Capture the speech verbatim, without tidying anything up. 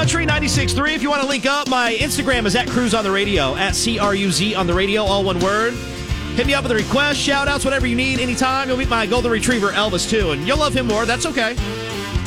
Country ninety-six point three. If you want to link up, my Instagram is at Cruz on the Radio, at C R U Z on the radio, all one word. Hit me up with a request, shout outs, whatever you need, anytime. You'll meet my golden retriever, Elvis, too, and you'll love him more. That's okay.